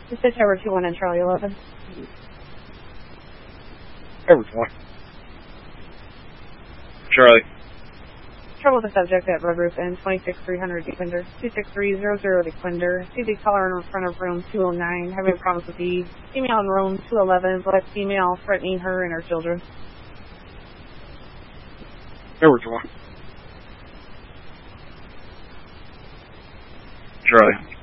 This is Tower 21 and Charlie 11. Tower 20. Charlie. Trouble with the subject at Red Roof Inn, 26300 Deepinder, 26300 Deepinder. See the caller in front of room 209, having problems with the female in room 211, black female threatening her and her children. Tower 20. Charlie.